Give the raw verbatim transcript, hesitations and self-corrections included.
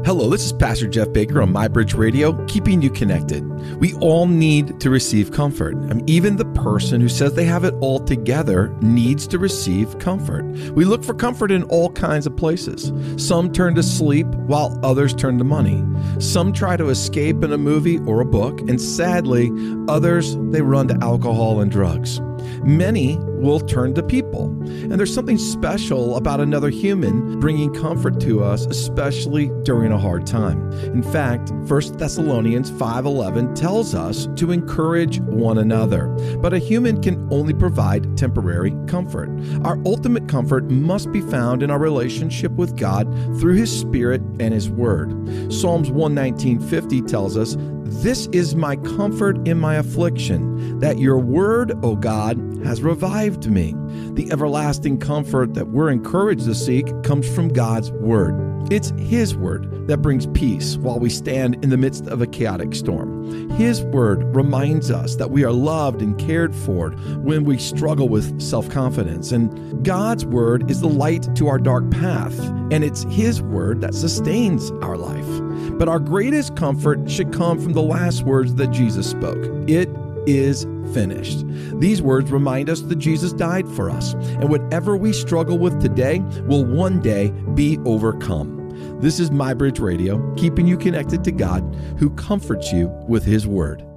Hello, this is Pastor Jeff Baker on MyBridge Radio, keeping you connected. We all need to receive comfort. I mean, even the person who says they have it all together needs to receive comfort. We look for comfort in all kinds of places. Some turn to sleep while others turn to money. Some try to escape in a movie or a book, and sadly, others, they run to alcohol and drugs. Many will turn to people. And there's something special about another human bringing comfort to us, especially during a hard time. In fact, First Thessalonians five eleven tells us to encourage one another. But a human can only provide temporary comfort. Our ultimate comfort must be found in our relationship with God through His Spirit and His Word. Psalms one nineteen fifty tells us, "This is my comfort in my affliction, that your word, O God, has revived me." The everlasting comfort that we're encouraged to seek comes from God's word. It's His word that brings peace while we stand in the midst of a chaotic storm. His word reminds us that we are loved and cared for when we struggle with self-confidence. And God's word is the light to our dark path, and it's His word that sustains our life. But our greatest comfort should come from the last words that Jesus spoke. It is finished. These words remind us that Jesus died for us, and whatever we struggle with today will one day be overcome. This is MyBridge Radio, keeping you connected to God, who comforts you with His word.